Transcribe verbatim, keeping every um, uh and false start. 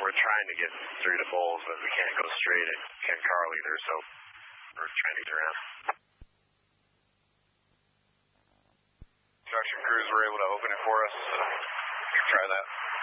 we're trying to get through to Bowles, but we can't go straight at Ken Carl either, so we're trying to get around. Construction crews were able to open it for us, so try that.